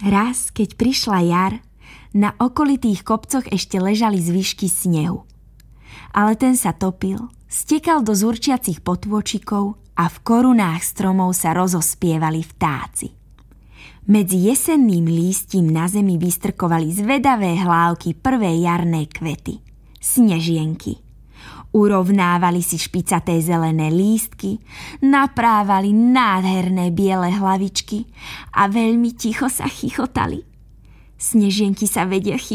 Raz, keď prišla jar, na okolitých kopcoch ešte ležali zvyšky snehu. Ale ten sa topil, stekal do zurčiacich potôčikov a v korunách stromov sa rozospievali vtáci. Medzi jesenným lístím na zemi vystrkovali zvedavé hlávky prvé jarné kvety – snežienky. Urovnávali si špicaté zelené lístky, naprávali nádherné biele hlavičky a veľmi ticho sa chichotali. Snežienky sa vedia